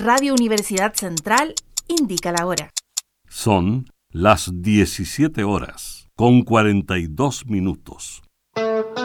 Radio Universidad Central indica la hora. Son las 17 horas, con 42 minutos.